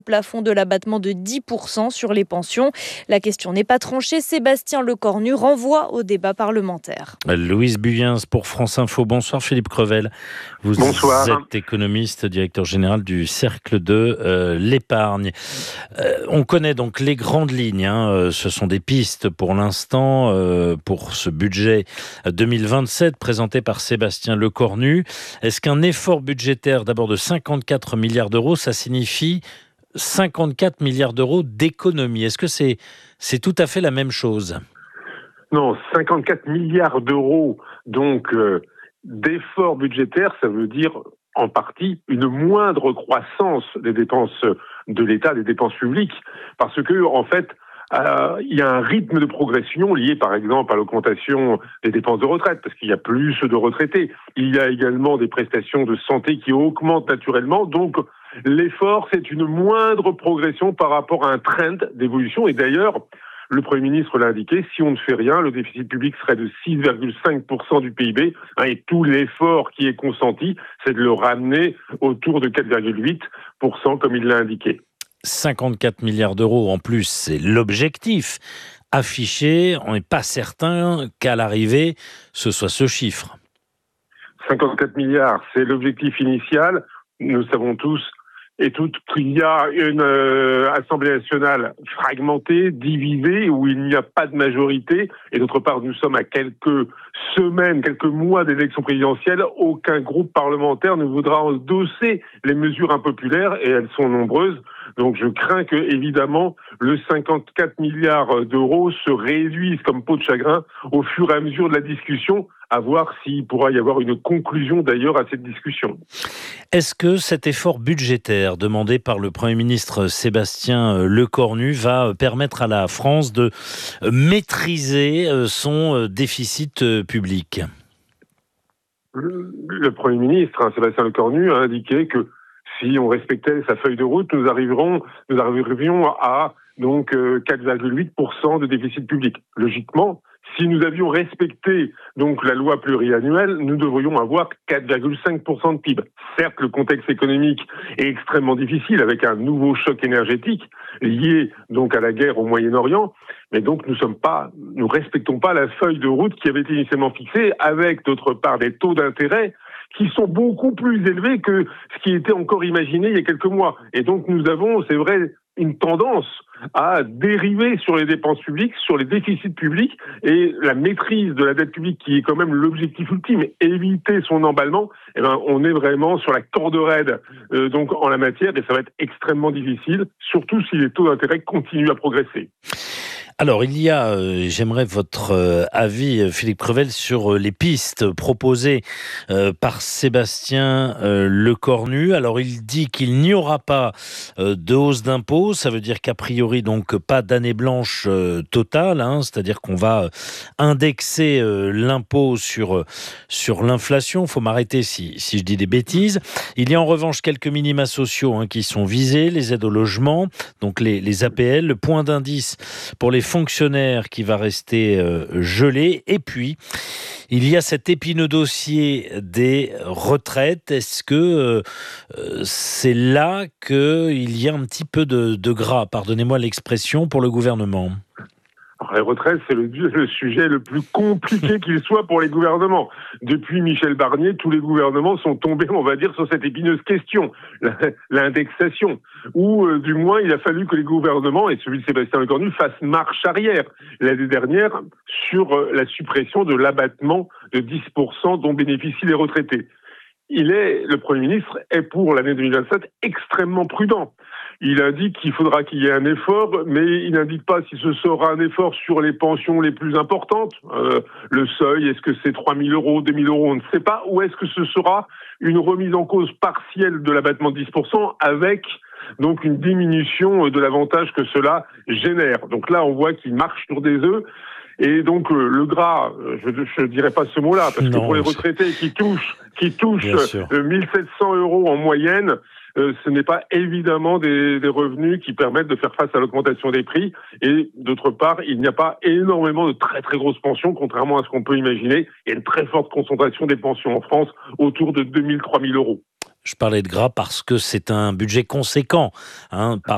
Plafond de l'abattement de 10% sur les pensions. La question n'est pas tranchée. Sébastien Lecornu renvoie au débat parlementaire. Louise Buyens pour France Info. Bonsoir Philippe Crevel. Vous Bonsoir. êtes économiste, directeur général du Cercle de l'épargne. On connaît donc les grandes lignes. Ce sont des pistes pour l'instant pour ce budget 2027 présenté par Sébastien Lecornu. Est-ce qu'un effort budgétaire d'abord de 54 milliards d'euros, ça signifie 54 milliards d'euros d'économie? Est-ce que c'est tout à fait la même chose? Non, 54 milliards d'euros donc d'efforts budgétaires, ça veut dire en partie une moindre croissance des dépenses de l'État, des dépenses publiques, parce que en fait, il y a un rythme de progression lié par exemple à l'augmentation des dépenses de retraite, parce qu'il y a plus de retraités. Il y a également des prestations de santé qui augmentent naturellement, donc l'effort, c'est une moindre progression par rapport à un trend d'évolution. Et d'ailleurs, le Premier ministre l'a indiqué, si on ne fait rien, le déficit public serait de 6,5% du PIB. Et tout l'effort qui est consenti, c'est de le ramener autour de 4,8%, comme il l'a indiqué. 54 milliards d'euros en plus, c'est l'objectif affiché. On n'est pas certain qu'à l'arrivée, ce soit ce chiffre. 54 milliards, c'est l'objectif initial. Nous savons tous et toutes qu'il y a une Assemblée nationale fragmentée, divisée, où il n'y a pas de majorité. Et d'autre part, nous sommes à quelques semaines, quelques mois d'élections présidentielles. Aucun groupe parlementaire ne voudra endosser les mesures impopulaires, et elles sont nombreuses. Donc je crains que, évidemment, le 54 milliards d'euros se réduise comme peau de chagrin au fur et à mesure de la discussion, à voir s'il pourra y avoir une conclusion d'ailleurs à cette discussion. Est-ce que cet effort budgétaire demandé par le Premier ministre Sébastien Lecornu va permettre à la France de maîtriser son déficit public ? Le Premier ministre, Sébastien Lecornu, a indiqué que si on respectait sa feuille de route, nous arriverions à donc 4,8% de déficit public. Logiquement, si nous avions respecté donc la loi pluriannuelle, nous devrions avoir 4,5% de PIB. Certes, le contexte économique est extrêmement difficile avec un nouveau choc énergétique lié donc à la guerre au Moyen-Orient, mais donc nous respectons pas la feuille de route qui avait été initialement fixée, avec d'autre part des taux d'intérêt qui sont beaucoup plus élevés que ce qui était encore imaginé il y a quelques mois. Et donc nous avons, c'est vrai, une tendance à dériver sur les dépenses publiques, sur les déficits publics, et la maîtrise de la dette publique qui est quand même l'objectif ultime, éviter son emballement. On est vraiment sur la corde raide donc en la matière, et ça va être extrêmement difficile, surtout si les taux d'intérêt continuent à progresser. Alors, il y a, j'aimerais votre avis, Philippe Crevel, sur les pistes proposées par Sébastien Lecornu. Alors, il dit qu'il n'y aura pas de hausse d'impôts. Ça veut dire qu'a priori, donc, pas d'année blanche totale. C'est-à-dire qu'on va indexer l'impôt sur l'inflation. Il faut m'arrêter si je dis des bêtises. Il y a en revanche quelques minima sociaux qui sont visés, les aides au logement, donc les APL, le point d'indice pour les fonctionnaires qui va rester gelé. Et puis, il y a cet épineux dossier des retraites. Est-ce que c'est là qu'il y a un petit peu de gras, pardonnez-moi l'expression, pour le gouvernement ? Alors, les retraites, c'est le sujet le plus compliqué qu'il soit pour les gouvernements. Depuis Michel Barnier, tous les gouvernements sont tombés, on va dire, sur cette épineuse question, l'indexation. Ou du moins, il a fallu que les gouvernements, et celui de Sébastien Lecornu, fassent marche arrière l'année dernière sur la suppression de l'abattement de 10% dont bénéficient les retraités. Le Premier ministre est pour l'année 2027 extrêmement prudent. Il indique qu'il faudra qu'il y ait un effort, mais il n'indique pas si ce sera un effort sur les pensions les plus importantes. Le seuil, est-ce que c'est 3 000 euros, 2 000 euros, on ne sait pas. Ou est-ce que ce sera une remise en cause partielle de l'abattement de 10% avec donc une diminution de l'avantage que cela génère. Donc là, on voit qu'il marche sur des œufs. Et donc le gras, je ne dirais pas ce mot-là, parce que pour les retraités qui touchent 1 700 euros en moyenne, ce n'est pas évidemment des revenus qui permettent de faire face à l'augmentation des prix. Et d'autre part, il n'y a pas énormément de très très grosses pensions, contrairement à ce qu'on peut imaginer. Il y a une très forte concentration des pensions en France, autour de 2 000, 3 000 euros. Je parlais de gras parce que c'est un budget conséquent, par